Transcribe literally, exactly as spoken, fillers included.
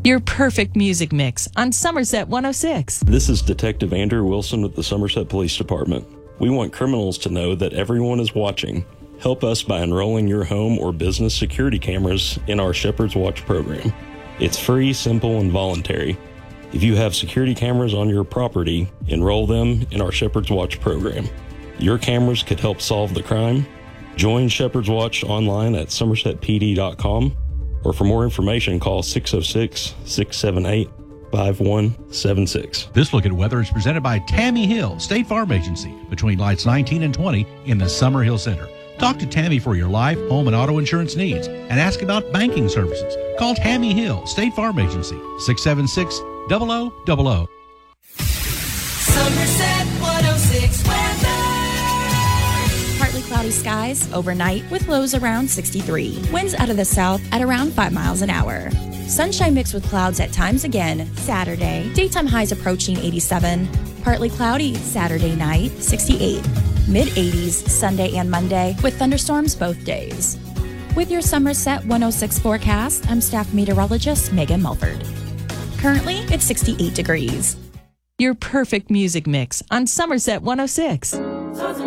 Your perfect music mix on Somerset one oh six. This is Detective Andrew Wilson with the Somerset Police Department. We want criminals to know that everyone is watching. Help us by enrolling your home or business security cameras in our Shepherd's Watch program. It's free, simple, and voluntary. If you have security cameras on your property, enroll them in our Shepherd's Watch program. Your cameras could help solve the crime. Join Shepherd's Watch online at somerset p d dot com. Or for more information, call six oh six, six seven eight, five one seven six. This look at weather is presented by Tammy Hill State Farm Agency between lights nineteen and twenty in the Summer Hill Center. Talk to Tammy for your life, home, and auto insurance needs and ask about banking services. Call Tammy Hill State Farm Agency, six seven six, zero zero zero zero. Somerset one oh six weather. Partly cloudy skies overnight with lows around sixty-three. Winds out of the south at around five miles an hour. Sunshine mixed with clouds at times again Saturday. Daytime highs approaching eighty-seven. Partly cloudy Saturday night, sixty-eight. Mid-eighties Sunday and Monday with thunderstorms both days. With your Somerset one oh six forecast, I'm staff meteorologist Megan Mulford. Currently, it's sixty-eight degrees. Your perfect music mix on Somerset one oh six.